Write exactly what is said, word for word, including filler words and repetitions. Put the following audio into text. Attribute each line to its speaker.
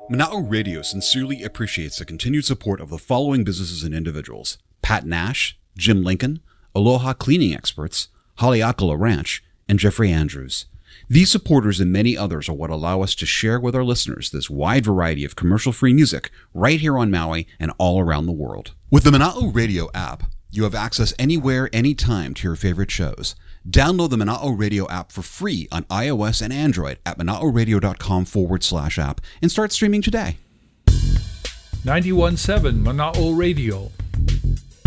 Speaker 1: Mana'o Radio sincerely appreciates the continued support of the following businesses and individuals: Pat Nash, Jim Lincoln, Aloha Cleaning Experts, Haleakala Ranch, and Jeffrey Andrews. These supporters and many others are what allow us to share with our listeners this wide variety of commercial-free music right here on Maui and all around the world. With the Mana'o Radio app, you have access anywhere, anytime to your favorite shows. Download the Mana'o Radio app for free on iOS and Android at mana'oradio.com forward slash app and start streaming today.
Speaker 2: ninety-one point seven Mana'o Radio,